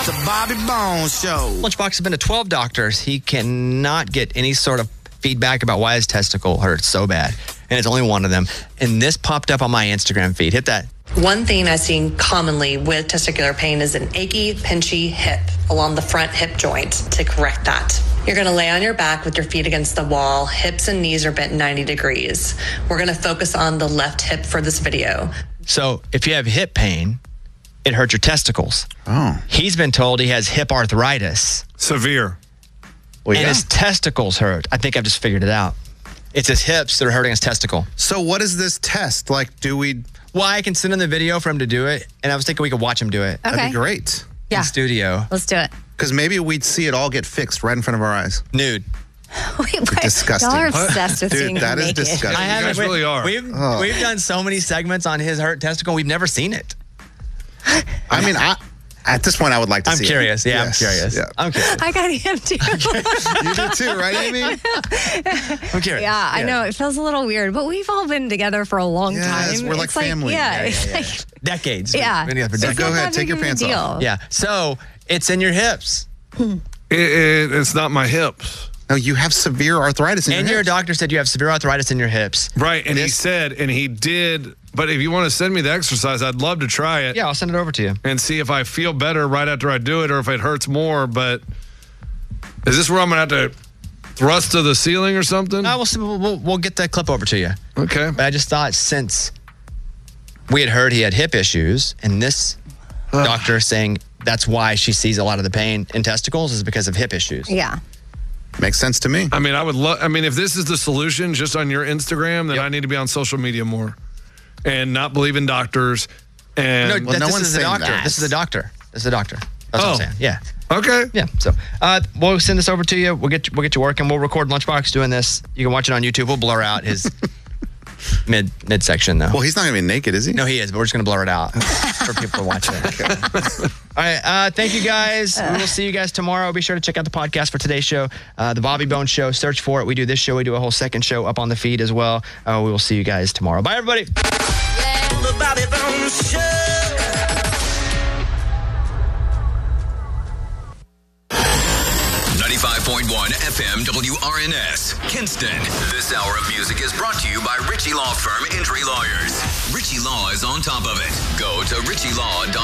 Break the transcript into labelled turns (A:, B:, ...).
A: The Bobby Bones Show.
B: Lunchbox has been to 12 doctors. He cannot get any sort of feedback about why his testicle hurts so bad. And it's only one of them. And this popped up on my Instagram feed. Hit that.
C: One thing I've seen commonly with testicular pain is an achy, pinchy hip along the front hip joint. To correct that, you're going to lay on your back with your feet against the wall. Hips and knees are bent 90 degrees. We're going to focus on the left hip for this video.
B: So if you have hip pain, it hurts your testicles.
D: Oh.
B: He's been told he has hip arthritis.
E: Severe.
D: Well,
B: And
D: yeah.
B: his testicles hurt. I think I've just figured it out. It's his hips that are hurting his testicle.
D: So what is this test? Like, do we...
B: Well, I can send him the video for him to do it, and I was thinking we could watch him do it
D: That'd
F: Okay.
D: be great.
F: Yeah.
B: in studio.
F: Let's do it.
D: Because maybe we'd see it all get fixed right in front of our eyes.
B: Nude.
F: Wait, what?
D: Disgusting.
F: Y'all are obsessed with
D: Dude,
F: seeing
D: that
F: him
D: is
F: naked.
D: disgusting.
B: I
E: You guys really are.
B: We've done so many segments on his hurt testicle. We've never seen it.
D: I mean, at this point, I would like to
B: I'm
D: see
B: curious.
D: it.
B: Yeah,
D: Yes.
B: I'm curious.
D: Yeah.
B: I'm curious.
F: I got him too.
D: You do too, right, Amy?
B: I'm curious.
F: Yeah, I know. It feels a little weird, but we've all been together for a long
D: Yes,
F: time.
D: we're like
F: It's
D: family.
F: Yeah,
D: Yeah,
F: it's
B: Yeah,
F: like,
B: Decades.
F: yeah.
B: We've been together for
D: So
B: decades.
D: go
F: not
D: ahead,
F: that
D: take
F: big
D: your
F: of a
D: pants
F: deal.
D: off.
B: Yeah. So it's in your hips.
E: It's not my hips.
D: No, you have severe arthritis in
B: And
D: your
B: your
D: hips.
B: doctor said you have severe arthritis in your hips.
E: Right. And
D: It
E: he
D: is-
E: said, and he did, but if you want to send me the exercise, I'd love to try it
B: Yeah, I'll send it over to you.
E: and see if I feel better right after I do it or if it hurts more. But is this where I'm going to have to thrust to the ceiling or something?
B: We'll get that clip over to you.
E: Okay.
B: But I just thought since we had heard he had hip issues, and this doctor saying that's why she sees a lot of the pain in testicles is because of hip issues.
F: yeah.
D: Makes sense to me.
E: I mean, if this is the solution just on your Instagram, then
B: Yep.
E: I need to be on social media more and not believe in doctors. And
B: No,
D: no
B: this
D: one's
B: is the
D: saying
B: doctor.
D: that.
B: This is the doctor. This is the doctor. That's what I'm
E: Oh.
B: saying. Yeah.
E: okay.
B: Yeah. So we'll send this over to you. We'll get you working. We'll record Lunchbox doing this. You can watch it on YouTube. We'll blur out his midsection though.
D: Well, he's not going to be naked, is he?
B: No, he is, but we're just going to blur it out for people to watch it. All right. Thank you, guys. We will see you guys tomorrow. Be sure to check out the podcast for today's show, The Bobby Bones Show. Search for it. We do this show. We do a whole second show up on the feed as well. We will see you guys tomorrow. Bye, everybody.
A: The Bobby Bones Show.
G: 95.1 FM WRNS, Kinston. This hour of music is brought to you by Ritchie Law Firm Injury Lawyers. Ritchie Law is on top of it. Go to ritchielaw.com.